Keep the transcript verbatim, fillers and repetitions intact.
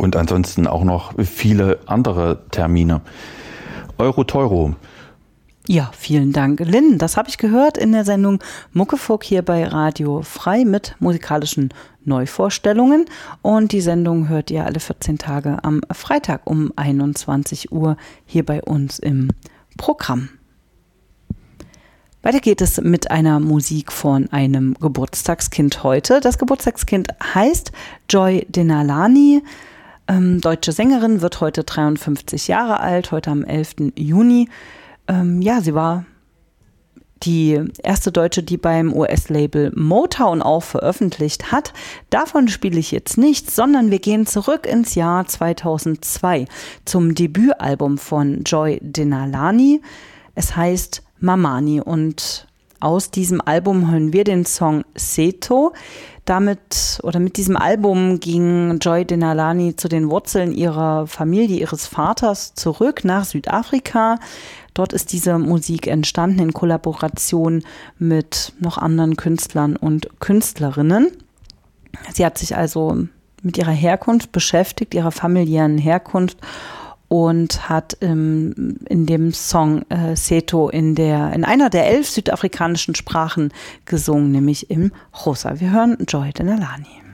Und ansonsten auch noch viele andere Termine. Euro Teuro. Ja, vielen Dank, Lynn. Das habe ich gehört in der Sendung Muckefuck hier bei Radio Frei mit musikalischen Neuvorstellungen. Und die Sendung hört ihr alle vierzehn Tage am Freitag um einundzwanzig Uhr hier bei uns im Programm. Weiter geht es mit einer Musik von einem Geburtstagskind heute. Das Geburtstagskind heißt Joy Denalani. Ähm, deutsche Sängerin, wird heute dreiundfünfzig Jahre alt, heute am elften Juni. Ähm, ja, sie war die erste Deutsche, die beim U S-Label Motown auch veröffentlicht hat. Davon spiele ich jetzt nicht, sondern wir gehen zurück ins Jahr zweitausendzwei zum Debütalbum von Joy Denalani. Es heißt Mamani und aus diesem Album hören wir den Song Seto. Damit oder mit diesem Album ging Joy Denalani zu den Wurzeln ihrer Familie, ihres Vaters zurück nach Südafrika. Dort ist diese Musik entstanden in Kollaboration mit noch anderen Künstlern und Künstlerinnen. Sie hat sich also mit ihrer Herkunft beschäftigt, ihrer familiären Herkunft, und hat ähm, in dem Song äh, Seto in, der, in einer der elf südafrikanischen Sprachen gesungen, nämlich im Xhosa. Wir hören Joy Denalani.